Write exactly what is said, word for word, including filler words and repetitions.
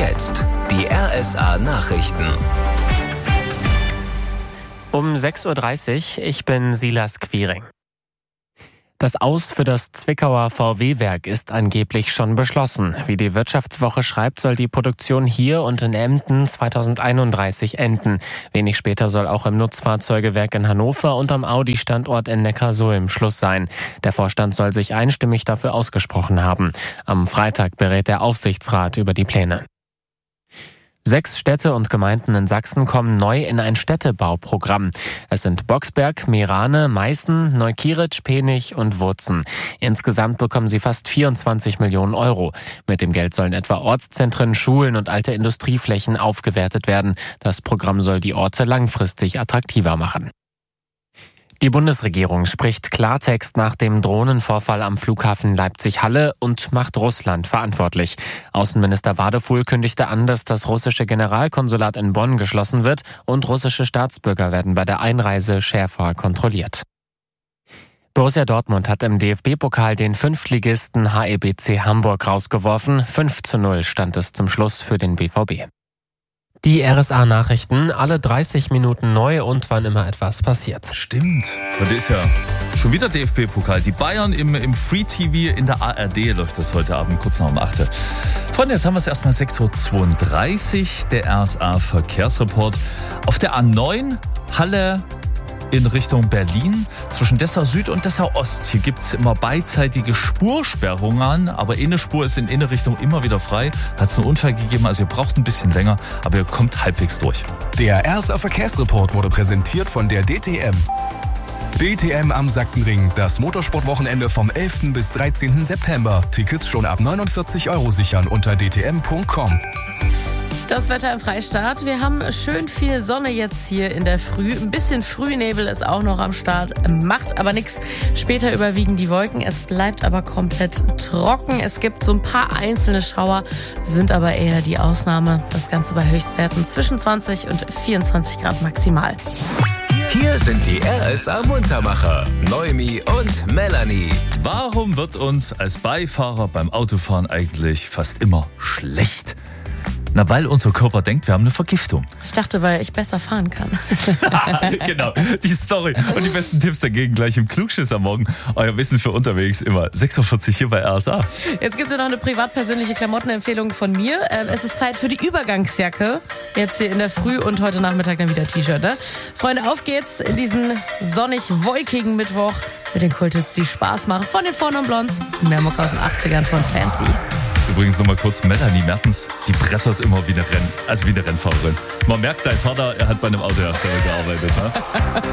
jetzt die R S A-Nachrichten. Um sechs Uhr dreißig, ich bin Silas Quiring. Das Aus für das Zwickauer V W-Werk ist angeblich schon beschlossen. Wie die Wirtschaftswoche schreibt, soll die Produktion hier und in Emden zweitausendeinunddreißig enden. Wenig später soll auch im Nutzfahrzeugewerk in Hannover und am Audi-Standort in Neckarsulm Schluss sein. Der Vorstand soll sich einstimmig dafür ausgesprochen haben. Am Freitag berät der Aufsichtsrat über die Pläne. Sechs Städte und Gemeinden in Sachsen kommen neu in ein Städtebauprogramm. Es sind Boxberg, Meerane, Meißen, Neukieritzsch, Penich und Wurzen. Insgesamt bekommen sie fast vierundzwanzig Millionen Euro. Mit dem Geld sollen etwa Ortszentren, Schulen und alte Industrieflächen aufgewertet werden. Das Programm soll die Orte langfristig attraktiver machen. Die Bundesregierung spricht Klartext nach dem Drohnenvorfall am Flughafen Leipzig-Halle und macht Russland verantwortlich. Außenminister Wadefuhl kündigte an, dass das russische Generalkonsulat in Bonn geschlossen wird und russische Staatsbürger werden bei der Einreise schärfer kontrolliert. Borussia Dortmund hat im D F B-Pokal den Fünftligisten H E B C Hamburg rausgeworfen. fünf zu null stand es zum Schluss für den B V B. Die R S A-Nachrichten, alle dreißig Minuten neu und wann immer etwas passiert. Stimmt. Das ist ja schon wieder D F B-Pokal. Die Bayern im, im Free-T V in der A R D läuft das heute Abend, kurz nach um acht. Freunde, jetzt haben wir es erstmal sechs Uhr zweiunddreißig, der R S A-Verkehrsreport. Auf der A neun, Halle in Richtung Berlin, zwischen Dessau Süd und Dessau Ost. Hier gibt es immer beidseitige Spursperrungen, aber eine Spur ist in eine Richtung immer wieder frei. Hat es einen Unfall gegeben, also ihr braucht ein bisschen länger, aber ihr kommt halbwegs durch. Der R S A-Verkehrsreport wurde präsentiert von der D T M. D T M am Sachsenring, das Motorsportwochenende vom elften bis dreizehnten September. Tickets schon ab neunundvierzig Euro sichern unter d t m punkt com. Das Wetter im Freistaat. Wir haben schön viel Sonne jetzt hier in der Früh. Ein bisschen Frühnebel ist auch noch am Start, macht aber nichts. Später überwiegen die Wolken. Es bleibt aber komplett trocken. Es gibt so ein paar einzelne Schauer, sind aber eher die Ausnahme. Das Ganze bei Höchstwerten zwischen zwanzig und vierundzwanzig Grad maximal. Hier sind die R S A-Muntermacher, Noemi und Melanie. Warum wird uns als Beifahrer beim Autofahren eigentlich fast immer schlecht? Na, weil unser Körper denkt, wir haben eine Vergiftung. Ich dachte, weil ich besser fahren kann. Genau, die Story und die besten Tipps dagegen gleich im Klugschiss am Morgen. Euer Wissen für unterwegs immer sechs Uhr vierzig hier bei R S A. Jetzt gibt es ja noch eine privat-persönliche Klamottenempfehlung von mir. Es ist Zeit für die Übergangsjacke. Jetzt hier in der Früh und heute Nachmittag dann wieder T-Shirt. Ne? Freunde, auf geht's in diesen sonnig-wolkigen Mittwoch mit den Kulthits, die Spaß machen. Von den Four Non Blondes, mehr Muck aus den achtzigern von Fancy. Übrigens nochmal kurz, Melanie Mertens, die brettert immer wie eine, Renn, also wie eine Rennfahrerin. Man merkt, dein Vater, er hat bei einem Autohersteller gearbeitet. Ne?